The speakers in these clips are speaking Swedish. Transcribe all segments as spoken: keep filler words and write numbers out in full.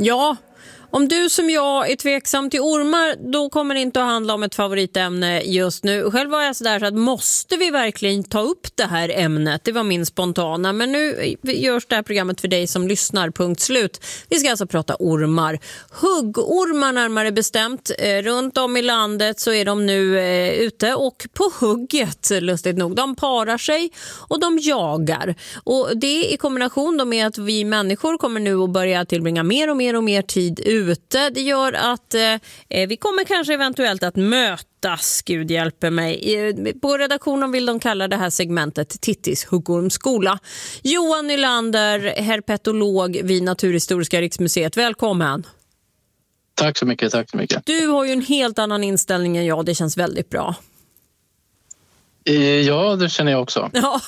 Ja, om du som jag är tveksam till ormar, då kommer det inte att handla om ett favoritämne just nu. Själv var jag sådär så att måste vi verkligen ta upp det här ämnet? Det var min spontana, men nu görs det här programmet för dig som lyssnar, punkt slut. Vi ska alltså prata ormar. Huggormar närmare bestämt. Runt om i landet så är de nu eh, ute och på hugget, lustigt nog. De parar sig och de jagar. Och det i kombination då med att vi människor kommer nu att börja tillbringa mer och mer och mer tid ute. Det gör att eh, vi kommer kanske eventuellt att mötas, Gud hjälper mig. På redaktionen vill de kalla det här segmentet Tittis huggormskola. Johan Nylander, herpetolog vid Naturhistoriska riksmuseet. Välkommen. Tack så mycket, tack så mycket. Du har ju en helt annan inställning än jag, det känns väldigt bra. Ja, det känner jag också. Ja.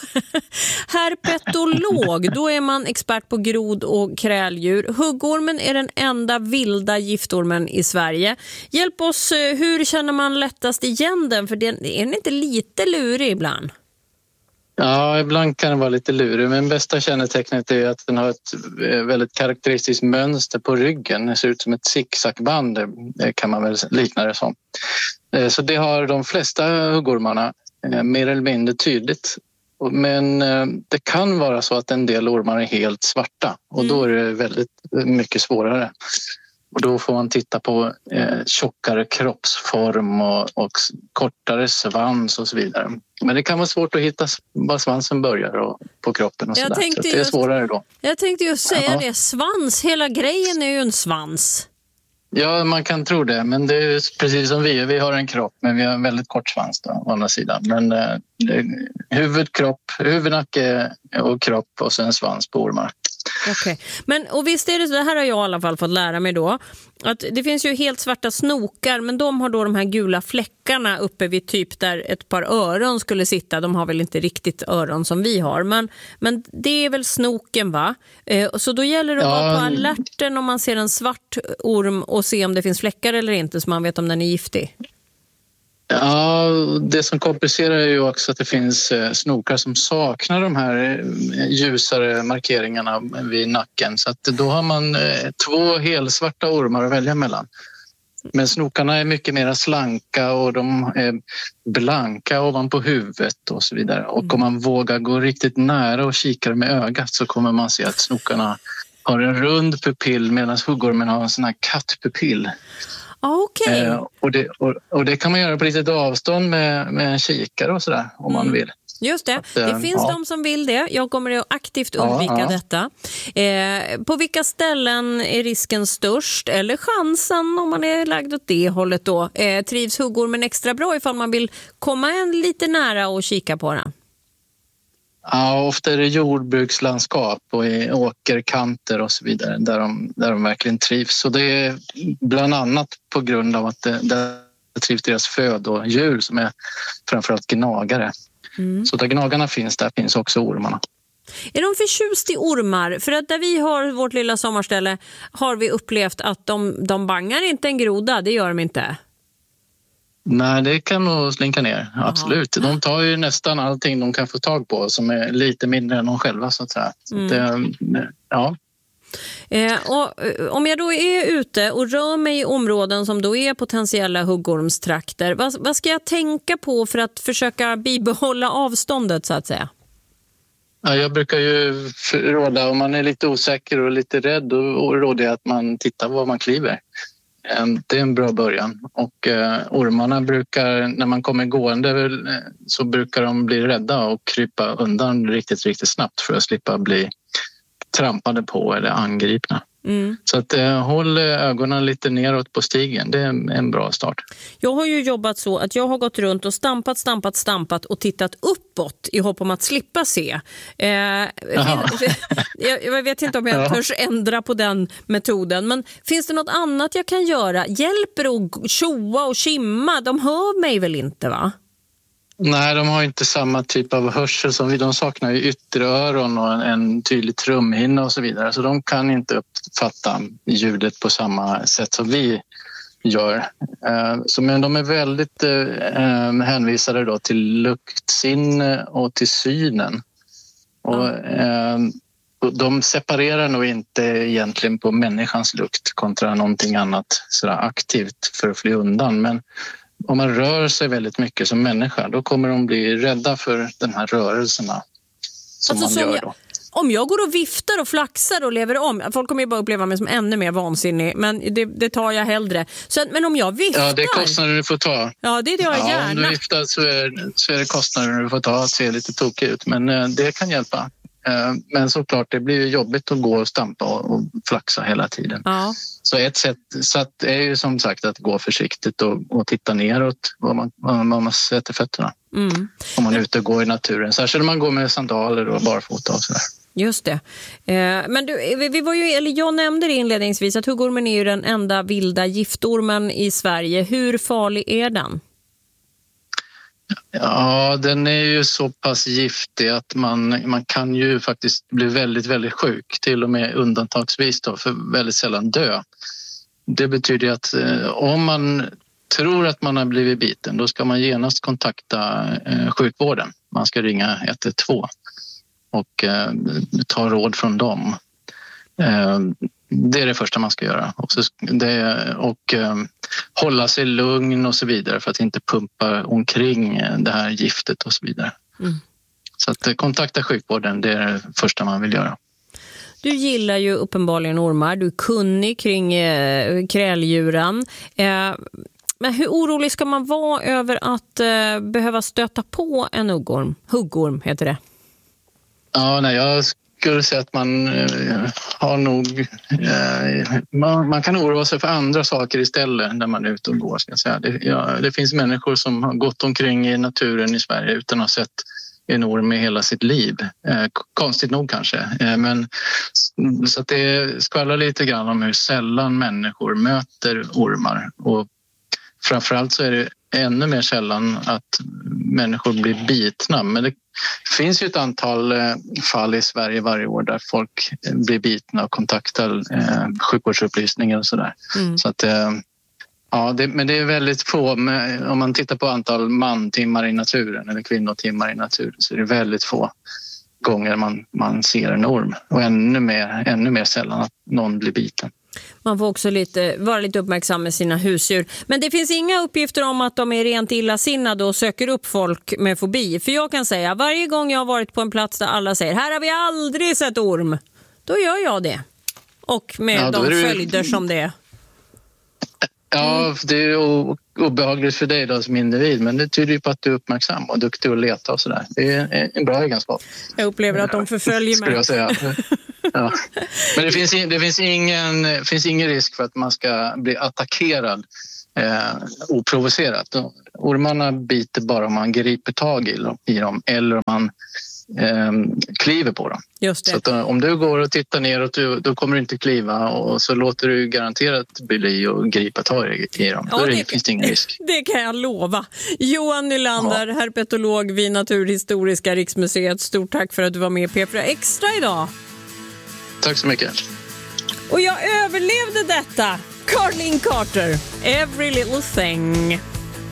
Herpetolog, då är man expert på grod- och kräldjur. Huggormen är den enda vilda giftormen i Sverige. Hjälp oss, hur känner man lättast igen den? För den är den inte lite lurig ibland? Ja, ibland kan den vara lite lurig, men bästa kännetecknet är att den har ett väldigt karaktäristiskt mönster på ryggen. Det ser ut som ett zigzagband, kan man väl likna det som. Så det har de flesta huggormarna. Mer eller mindre tydligt. Men det kan vara så att en del ormar är helt svarta och då är det väldigt mycket svårare. Och då får man titta på eh, tjockare kroppsform och, och kortare svans och så vidare. Men det kan vara svårt att hitta var svansen börjar och på kroppen och så där. Så det är svårare då. Jag tänkte ju säga ja. det, svans, hela grejen är ju en svans. Ja, man kan tro det, men det är precis som vi. Vi har en kropp, men vi har en väldigt kort svans då, å andra sidan. Men eh, huvud, kropp, huvudnacke och kropp och sen svans på ormar. Okej, okay. Men och visst är det så, det här har jag i alla fall fått lära mig då, att det finns ju helt svarta snokar, men de har då de här gula fläckarna uppe vid typ där ett par öron skulle sitta. De har väl inte riktigt öron som vi har, men, men det är väl snoken, va? Eh, så då gäller det att ja. vara på alerten om man ser en svart orm och se om det finns fläckar eller inte, så man vet om den är giftig. Ja, det som komplicerar är ju också att det finns snokar som saknar de här ljusare markeringarna vid nacken. Så att då har man två helsvarta ormar att välja mellan. Men snokarna är mycket mer slanka och de är blanka ovanpå huvudet och så vidare. Och om man vågar gå riktigt nära och kika med ögat så kommer man se att snokarna har en rund pupill medan huggormen har en sån här kattpupill. Okay. Eh, och, det, och, och det kan man göra på litet avstånd med, med en kikare och sådär om mm. man vill. Just det, att, det eh, finns ja. de som vill det. Jag kommer att aktivt undvika ja, ja. detta. Eh, på vilka ställen är risken störst eller chansen om man är lagd åt det hållet då? Eh, trivs huggormen extra bra ifall man vill komma en lite nära och kika på den? Ja, ofta är det jordbrukslandskap och i åkerkanter och så vidare där de, där de verkligen trivs. Så det är bland annat på grund av att det, där trivs deras födodjur som är framförallt gnagare. Mm. Så där gnagarna finns, där finns också ormarna. Är de förtjust i ormar? För att där vi har vårt lilla sommarställe har vi upplevt att de, de bangar inte en groda, det gör de inte. Nej, det kan nog slinka ner, absolut. De tar ju nästan allting de kan få tag på som är lite mindre än de själva så att säga. Så mm. det, ja. Eh, och, om jag då är ute och rör mig i områden som då är potentiella huggormstrakter, vad, vad ska jag tänka på för att försöka bibehålla avståndet så att säga? Ja, jag brukar ju råda, om man är lite osäker och lite rädd, då råder jag att man tittar var man kliver. Det är en bra början och eh, ormarna brukar, när man kommer gående så brukar de bli rädda och krypa undan riktigt, riktigt snabbt för att slippa bli trampade på eller angripna. Mm. Så att eh, håll ögonen lite neråt på stigen, det är en, en bra start. Jag har ju jobbat så att jag har gått runt och stampat, stampat, stampat och tittat uppåt i hopp om att slippa se. Eh, jag, jag vet inte om jag törs ändra på den metoden, men finns det något annat jag kan göra? Hjälper att tjoa och kimma? De hör mig väl inte, va? Nej, de har inte samma typ av hörsel som vi. De saknar ju ytteröron och en, en tydlig trumhinna och så vidare. Så de kan inte uppfatta ljudet på samma sätt som vi gör. Eh, så, men de är väldigt eh, hänvisade då till luktsinne och till synen. Och, eh, de separerar nog inte egentligen på människans lukt kontra någonting annat sådär aktivt för att fly undan. Men om man rör sig väldigt mycket som människa, då kommer de bli rädda för de här rörelserna som alltså, man som gör jag, då. Om jag går och viftar och flaxar och lever om, folk kommer ju bara uppleva mig som ännu mer vansinnig, men det, det tar jag hellre. Så, men om jag viftar... Ja, det är kostnader du får ta. Ja, det är det jag ja, gärna. Om du viftar så är, så är det kostnader du får ta att se lite tokig ut, men eh, det kan hjälpa. Eh, men såklart, det blir ju jobbigt att gå och stampa och, och flaxa hela tiden. Ja. Så ett sätt så att är ju som sagt att gå försiktigt och, och titta neråt var man, var man sätter fötterna. Mm. Om man är ute och går i naturen. Särskilt om man går med sandaler och barfota och sådär. Just det. Eh, men du, vi var ju, eller jag nämnde det inledningsvis att huggormen är ju den enda vilda giftormen i Sverige. Hur farlig är den? Ja, den är ju så pass giftig att man, man kan ju faktiskt bli väldigt, väldigt sjuk. Till och med undantagsvis då, för väldigt sällan dö. Det betyder att eh, om man tror att man har blivit biten, då ska man genast kontakta eh, sjukvården. Man ska ringa ett ett två och eh, ta råd från dem. Eh, det är det första man ska göra. Och, så, det, och eh, hålla sig lugn och så vidare för att inte pumpa omkring det här giftet och så vidare. Mm. Så att eh, kontakta sjukvården, det är det första man vill göra. Du gillar ju uppenbarligen ormar. Du är kunnig kring eh, kräldjuren. Eh, men hur orolig ska man vara över att eh, behöva stöta på en huggorm? Huggorm heter det. Ja, nej, jag skulle säga att man eh, har nog... Eh, man, man kan oroa sig för andra saker istället när man är ute och går. Ska jag säga. Det, ja, det finns människor som har gått omkring i naturen i Sverige utan att ha sett en orm i hela sitt liv. Eh, konstigt nog kanske. Eh, men, så att det skvallrar lite grann om hur sällan människor möter ormar. Och framförallt så är det ännu mer sällan att människor blir bitna. Men det finns ju ett antal fall i Sverige varje år där folk blir bitna och kontaktar eh, sjukvårdsupplysningar och sådär. Mm. Så att, eh, ja, det, men det är väldigt få. Med, om man tittar på antal mantimmar i naturen eller kvinnotimmar i naturen så är det väldigt få gånger man, man ser en orm. Och ännu mer, ännu mer sällan att någon blir biten. Man får också lite, vara lite uppmärksam med sina husdjur. Men det finns inga uppgifter om att de är rent illasinnade och söker upp folk med fobi. För jag kan säga, varje gång jag har varit på en plats där alla säger här har vi aldrig sett orm, då gör jag det. Och med ja, de du... följder som det är. Ja, det är obehagligt för dig då som individ, men det tyder ju på att du är uppmärksam och duktig att leta och sådär. Det är en bra egenskap. Jag upplever att de förföljer mig. Jag säga. Ja. Men det finns, det finns, ingen, finns ingen risk för att man ska bli attackerad eh, oprovocerat. Ormarna biter bara om man griper tag i dem eller om man eh, kliver på dem. Just det. Så att, om du går och tittar neråt, då kommer du inte kliva och så låter du garanterat bli och gripa tag i dem. Ja, då det, finns det ingen risk. Det kan jag lova. Johan Nylander, ja. herpetolog vid Naturhistoriska riksmuseet. Stort tack för att du var med i P fyra Extra idag. Tack så mycket. Och jag överlevde detta. Carlene Carter, Every Little Thing.